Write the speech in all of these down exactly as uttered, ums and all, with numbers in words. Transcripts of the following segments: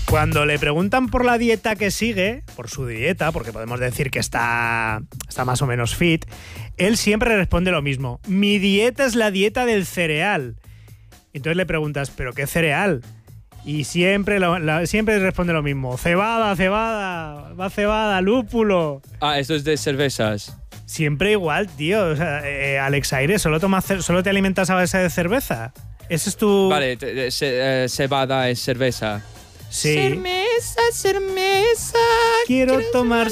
Cuando le preguntan por la dieta que sigue, por su dieta, porque podemos decir que está, está más o menos fit, él siempre responde lo mismo. Mi dieta es la dieta del cereal. Entonces le preguntas, ¿pero qué cereal? Y siempre, lo, la, siempre responde lo mismo. Cebada, cebada, va cebada, lúpulo. Ah, esto es de cervezas. Siempre igual, tío. O sea, eh, Alex Aire, ¿solo, tomas, ¿solo te alimentas a base de cerveza? Ese es tu... Vale, te, se, eh, cebada es cerveza. Sí. Cerveza, cerveza. Quiero tomar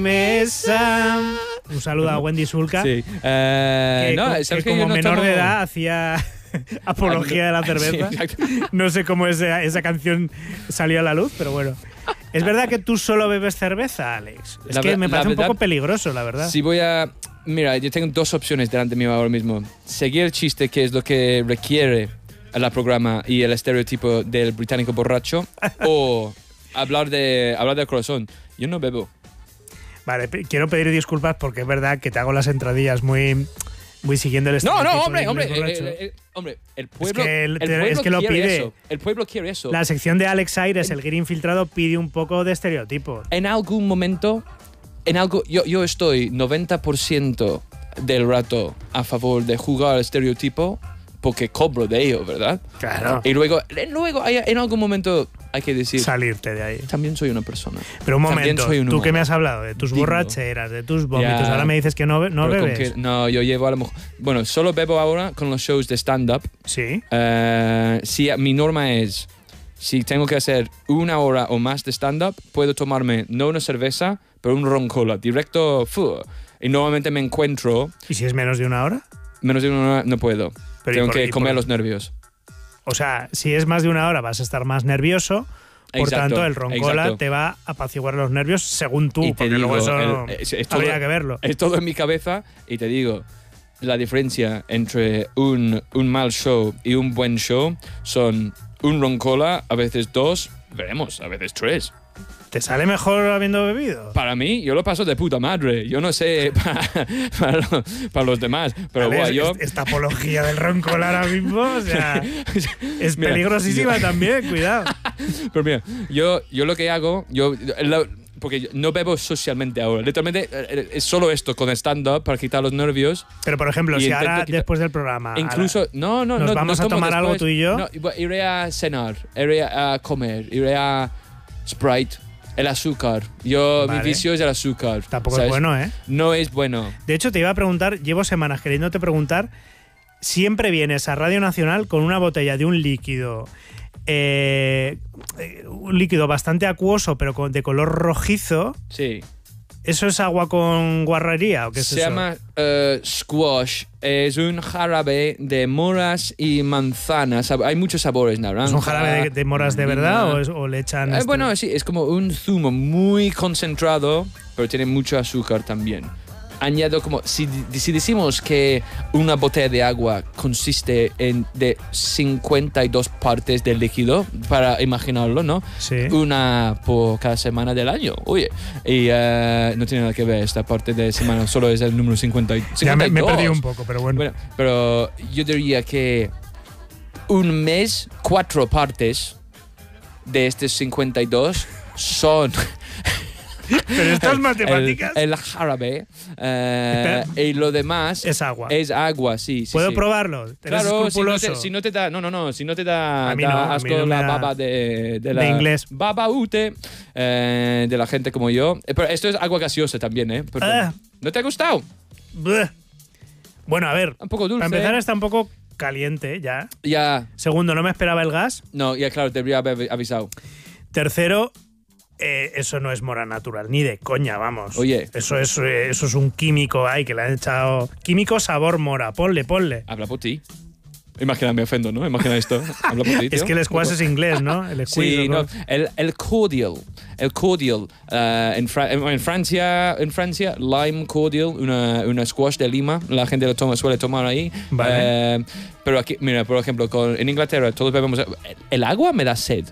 cerveza. Un saludo a Wendy Sulca. Sí. Uh, que, no, que, que que como no menor tomo... de edad hacía apología de la cerveza. Sí, exacto. No sé cómo esa, esa canción salió a la luz, pero bueno. ¿Es verdad que tú solo bebes cerveza, Alex? Es la que me parece verdad, un poco peligroso, la verdad. Si voy a... Mira, yo tengo dos opciones delante mío ahora mismo. Seguir el chiste, que es lo que requiere el programa y el estereotipo del británico borracho, o hablar, de, hablar del corazón. Yo no bebo. Vale, quiero pedir disculpas porque es verdad que te hago las entradillas muy... Muy siguiendo el No, estereotipo no, hombre, del hombre, inglés eh, borracho. eh, eh, hombre, el pueblo, Es que el- el te- pueblo es que lo quiere pide. eso. El pueblo quiere eso. La sección de Alex Aires, el guiri infiltrado, pide un poco de estereotipo. En algún momento, en algo, yo, yo estoy noventa por ciento del rato a favor de jugar al estereotipo porque cobro de ello, ¿verdad? Claro. Y luego, luego hay- en algún momento hay que decir, Salirte de ahí. también soy una persona. Pero un También momento, soy un tú que humano. me has hablado de tus Digo. borracheras, de tus vómitos, Ya. ahora me dices que no, be- no Pero con bebes. que- no, yo llevo a lo mejor... Bueno, solo bebo ahora con los shows de stand-up. Sí. Eh, si mi norma es, si tengo que hacer una hora o más de stand-up, puedo tomarme no una cerveza, pero un ron cola, directo. Fu, y normalmente me encuentro, ¿Y si es menos de una hora? menos de una hora no puedo. Pero ¿y tengo por- que y comer por- los nervios. O sea, si es más de una hora vas a estar más nervioso. Por Exacto, tanto, el roncola exacto. te va a apaciguar los nervios según tú, Y te porque luego digo, eso el- es- es todo- habría que verlo. Es todo en mi cabeza y te digo, la diferencia entre un, un mal show y un buen show son un ron cola, a veces dos, veremos, a veces tres. ¿Te sale mejor habiendo bebido? Para mí, yo lo paso de puta madre. Yo no sé para, para, lo- para los demás, pero Vale, buah, es- yo... es- Esta apología del roncola ahora mismo, o sea, es Mira, peligrosísima yo- también, cuidado. Pero mira, yo, yo lo que hago, yo, lo- porque yo no bebo socialmente ahora. Literalmente eh, es solo esto con stand-up para quitar los nervios. Pero, por ejemplo, Y si intento ahora, quitar- después del programa, Incluso, ahora no, no, nos no. vamos no a tomo tomar algo después. tú y yo. No, iba- iré a cenar, iré a comer, iré a Sprite, el azúcar. Yo, Vale. mi vicio es el azúcar. tampoco ¿sabes? es bueno, ¿eh? No es bueno. De hecho, te iba a preguntar, llevo semanas queriéndote preguntar, siempre vienes a Radio Nacional con una botella de un líquido, eh, eh, un líquido bastante acuoso, pero con- de color rojizo. Sí. ¿Eso es agua con guarrería o qué es Se eso? llama eh, squash. Es un jarabe de moras y manzanas. Sab- Hay muchos sabores, naranja. ¿Es un jarabe de, de moras de verdad lima. o, es- o le echan...? Eh, este- bueno, sí, es como un zumo muy concentrado, pero tiene mucho azúcar también. Añado como, si, si decimos que una botella de agua consiste en de cincuenta y dos partes de líquido, para imaginarlo, ¿no? Sí. Una por cada semana del año, oye. Y eh, no tiene nada que ver esta parte de semana, solo es el número cincuenta, cincuenta y dos. Ya me, me he perdido un poco, pero bueno. Bueno, pero yo diría que un mes, cuatro partes de estos cincuenta y dos son Pero estas el- matemáticas... El, el jarabe eh, y lo demás es agua. es agua, sí. sí ¿Puedo sí. probarlo? ¿Eres Claro, si no, escrupuloso? te, si no te da, no, no, no, si no te da, A mí da no, a mí asco no me la da- baba de, de la de inglés. baba ute eh, de la gente como yo. Eh, Pero esto es agua gaseosa también, ¿eh? Perdón. Ah. ¿No te ha gustado? Bleh. Bueno, a ver, Un poco dulce. para empezar está un poco caliente ya. Ya, Segundo, no me esperaba el gas. no, ya claro, te debería haber avisado. Tercero, eh, eso no es mora natural, ni de coña, vamos. Oye. Eso es, eh, eso es un químico ahí que le han echado... Químico sabor mora, ponle, ponle. Habla por ti. Imagina, me ofendo, ¿no? Imagina esto. Habla por ti, tío. Es que el squash es inglés, ¿no? El squeeze, Sí, ¿no? no, el, el cordial, el cordial, eh, en, Fra- en Francia, en Francia, lime cordial, una, una squash de Lima, la gente lo toma, suele tomar ahí. Vale. Eh, pero aquí, mira, por ejemplo, con, en Inglaterra todos bebemos, el agua me da sed.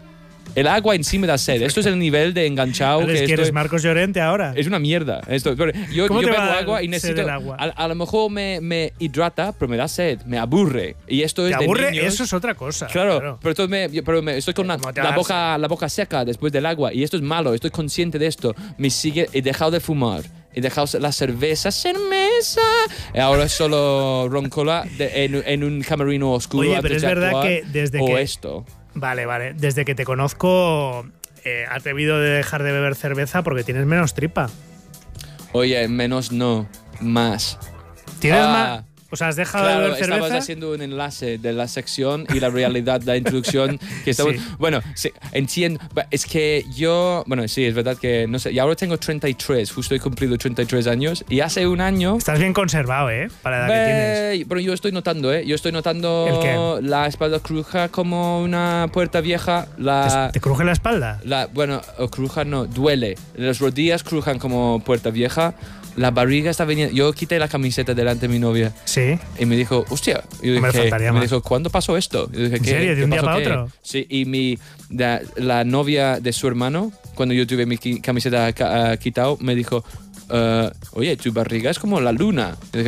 El agua en sí me da sed. Esto es el nivel de enganchado ¿Eres, que que eres estoy... Marcos Llorente ahora? Es una mierda. Esto, yo ¿Cómo yo te bebo va a agua y dar sed necesito... el agua? A, a lo mejor me, me hidrata, pero me da sed, me aburre. Y esto es ¿Te de aburre? niños. Eso es otra cosa. Claro, claro. pero, entonces me, yo- pero me- estoy con la, ¿Cómo te va a la dar boca, la boca seca después del agua y esto es malo, estoy consciente de esto. Me sigue, he dejado de fumar, he dejado la cerveza, cerveza. Y ahora solo roncola de, en, en un camerino oscuro. Oye, antes pero es de verdad actuar, que desde o que- esto. Vale, vale. Desde que te conozco, eh, has debido de dejar de beber cerveza porque tienes menos tripa. Oye, menos no, más. ¿Tienes Ah, más? O sea, has dejado Claro, de beber estabas cerveza. haciendo un enlace de la sección y la realidad de la introducción que estamos... Sí. Bueno, sí, entiendo. Ba- Es que yo... Bueno, sí, es verdad que... No sé, y ahora tengo treinta y tres, justo he cumplido treinta y tres años y hace un año... Estás bien conservado, ¿eh? Para la edad que tienes. Ve- Pero yo estoy notando, ¿eh? Yo estoy notando ¿El qué? la espalda cruja como una puerta vieja. La, ¿Te, te cruje la espalda? la, bueno, o cruja no, duele. Las rodillas crujan como puerta vieja. La barriga está viniendo. Yo quité la camiseta delante de mi novia Sí. y me dijo, hostia. Y yo No me dije, faltaría me más. dijo, ¿cuándo pasó esto? Y yo dije, ¿En ¿qué- serio? ¿De qué un día pasó, para qué? otro? Sí, y mi, la, la novia de su hermano, cuando yo tuve mi qui- camiseta ca- ah, quitado, me dijo, "Eh, oye, tu barriga es como la luna". Y dije,